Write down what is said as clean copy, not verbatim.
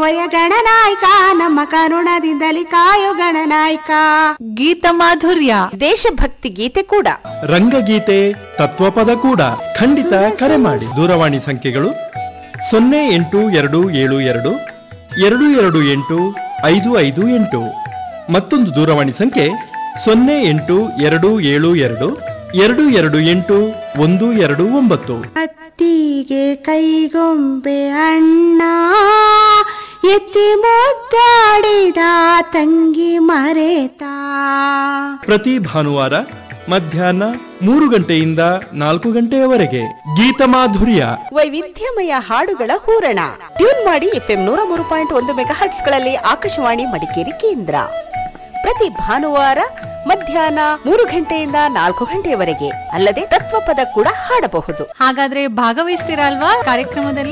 ಕಾಯುವಯ ಗಣನಾಯಕ ನಮ್ಮ ಕರುಣದಿಂದಲಿ ಕಾಯು ಗಣನಾಯಕ. ಗೀತ ಮಾಧುರ್ಯ ದೇಶಭಕ್ತಿ ಗೀತೆ ಕೂಡ, ರಂಗಗೀತೆ ತತ್ವಪದ ಕೂಡ. ಖಂಡಿತ ಕರೆ ಮಾಡಿ. ದೂರವಾಣಿ ಸಂಖ್ಯೆಗಳು 0822228558. ಮತ್ತೊಂದು ದೂರವಾಣಿ ಸಂಖ್ಯೆ 0822228129. ಅತ್ತಿಗೆ ಕೈಗೊಂಬೆ ಅಣ್ಣ ಎತ್ತಿ ಮುದ್ದಾಡಿದ ತಂಗಿ ಮರೆತ. ಪ್ರತಿ ಭಾನುವಾರ ಮಧ್ಯಾಹ್ನ 3 ಗಂಟೆಯಿಂದ 4 ಗಂಟೆಯವರೆಗೆ ಗೀತಮಾಧುರ್ಯ, ವೈವಿಧ್ಯಮಯ ಹಾಡುಗಳ ಹೂರಣ. ಟ್ಯೂನ್ ಮಾಡಿ FM 103.1 ಮೆಗಾಹರ್ಟ್ಸ್ ಗಳಲ್ಲಿ ಆಕಾಶವಾಣಿ ಮಡಿಕೇರಿ ಕೇಂದ್ರ. ಪ್ರತಿ ಭಾನುವಾರ ಮಧ್ಯಾಹ್ನ 3 ಗಂಟೆಯಿಂದ 4 ಗಂಟೆಯವರೆಗೆ. ಅಲ್ಲದೆ ತತ್ವಪದ ಕೂಡ ಹಾಡಬಹುದು. ಹಾಗಾದ್ರೆ ಭಾಗವಹಿಸ್ತೀರಾ ಅಲ್ವಾ ಕಾರ್ಯಕ್ರಮದಲ್ಲಿ?